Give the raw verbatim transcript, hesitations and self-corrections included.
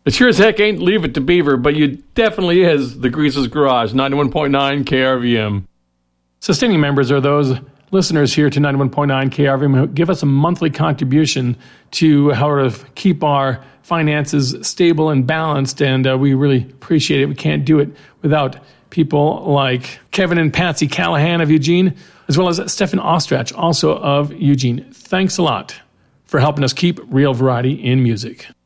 It sure as heck ain't Leave It to Beaver, but you definitely is the Greaser's Garage, ninety-one point nine K R V M. Sustaining members are those listeners here to ninety-one point nine K R V M who give us a monthly contribution to how to keep our finances stable and balanced, and uh, we really appreciate it. We can't do it without people like Kevin and Patsy Callahan of Eugene, as well as Stefan Ostrach, also of Eugene. Thanks a lot for helping us keep real variety in music.